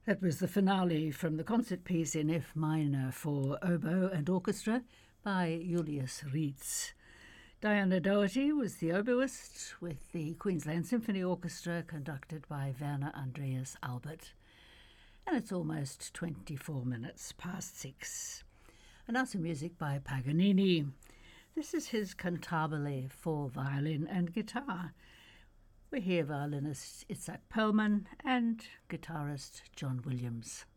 That was the finale from the concert piece in F minor for oboe and orchestra by Julius Rietz. Diana Doherty was the oboist with the Queensland Symphony Orchestra conducted by Werner Andreas Albert. And it's almost 24 minutes past 6. And now some music by Paganini. This is his Cantabile for violin and guitar. We hear violinist Itzhak Perlman and guitarist John Williams.